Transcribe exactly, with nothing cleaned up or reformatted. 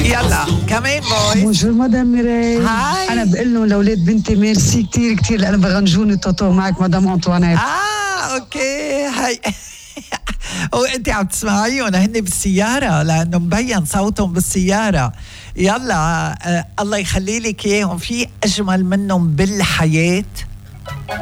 يلا كمان فويس. بونجور مدام ميراي. هاي. انا بقول لهم لاولاد بنتي ميرسي كتير كتير لانه بغنجوني توتو معك مدام انطوانيت. اه اوكي هاي. وانت عم تسمعيهم هن بالسياره لانه مبين صوتهم بالسياره. يلا آه الله يخلي لك اياهم. في اجمل منهم بالحياه؟